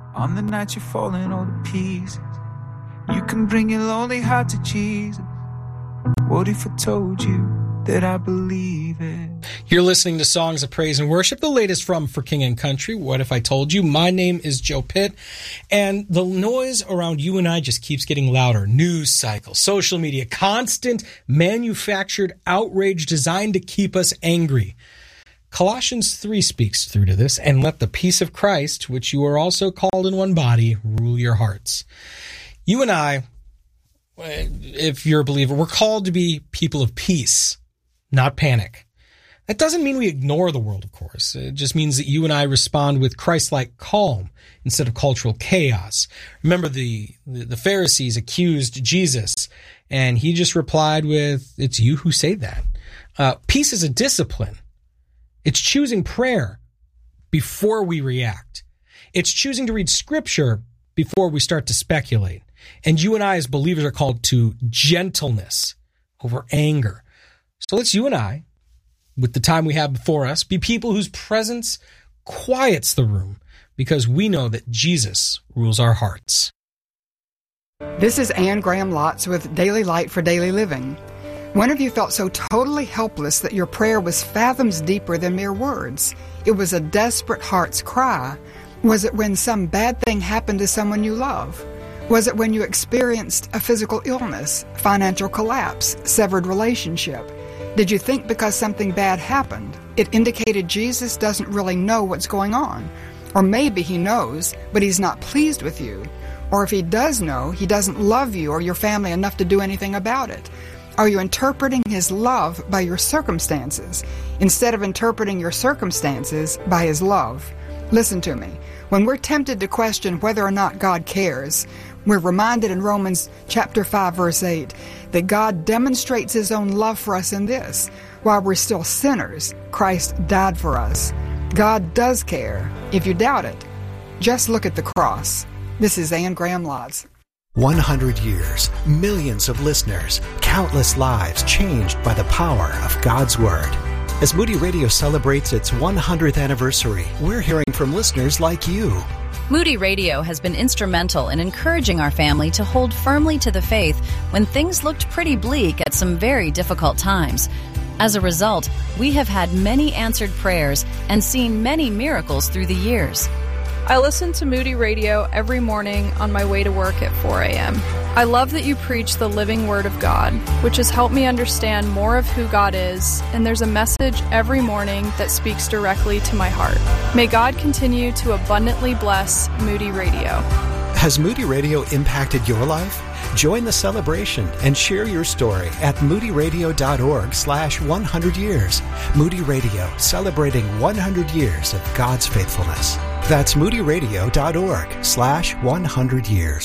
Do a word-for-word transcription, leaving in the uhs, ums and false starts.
On the night you're falling all to pieces, you can bring your lonely heart to Jesus. What if I told you that I believe it? You're listening to Songs of Praise and Worship, the latest from For King and Country. What if I told you? My name is Joe Pitt, and the noise around you and I just keeps getting louder. News cycle, social media, constant manufactured outrage designed to keep us angry. Colossians three speaks through to this, and let the peace of Christ, which you are also called in one body, rule your hearts. You and I, if you're a believer, we're called to be people of peace, not panic. That doesn't mean we ignore the world, of course. It just means that you and I respond with Christ-like calm instead of cultural chaos. Remember, the, the Pharisees accused Jesus, and he just replied with, "It's you who say that." Uh, peace is a discipline. It's choosing prayer before we react. It's choosing to read Scripture before we start to speculate. And you and I as believers are called to gentleness over anger. So let's you and I, with the time we have before us, be people whose presence quiets the room because we know that Jesus rules our hearts. This is Anne Graham Lotz with Daily Light for Daily Living. When have you felt so totally helpless that your prayer was fathoms deeper than mere words? It was a desperate heart's cry. Was it when some bad thing happened to someone you love? Was it when you experienced a physical illness, financial collapse, severed relationship? Did you think because something bad happened, it indicated Jesus doesn't really know what's going on? Or maybe he knows, but he's not pleased with you. Or if he does know, he doesn't love you or your family enough to do anything about it. Are you interpreting his love by your circumstances instead of interpreting your circumstances by his love? Listen to me. When we're tempted to question whether or not God cares, we're reminded in Romans chapter five, verse eight, that God demonstrates his own love for us in this. While we're still sinners, Christ died for us. God does care. If you doubt it, just look at the cross. This is Anne Graham Lotz. one hundred years, millions of listeners, countless lives changed by the power of God's Word. As Moody Radio celebrates its one hundredth anniversary, we're hearing from listeners like you. Moody Radio has been instrumental in encouraging our family to hold firmly to the faith when things looked pretty bleak at some very difficult times. As a result, we have had many answered prayers and seen many miracles through the years. I listen to Moody Radio every morning on my way to work at four a.m. I love that you preach the living Word of God, which has helped me understand more of who God is, and there's a message every morning that speaks directly to my heart. May God continue to abundantly bless Moody Radio. Has Moody Radio impacted your life? Join the celebration and share your story at moodyradio.org slash 100 years. Moody Radio, celebrating one hundred years of God's faithfulness. That's moodyradio.org slash 100 years.